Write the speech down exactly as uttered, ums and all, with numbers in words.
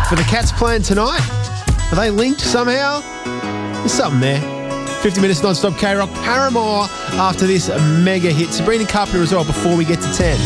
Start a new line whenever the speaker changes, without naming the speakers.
for the Cats playing tonight. Are they linked somehow? There's something there. fifty minutes non-stop K-Rock. Paramore after this mega hit. Sabrina Carpenter as well before we get to ten.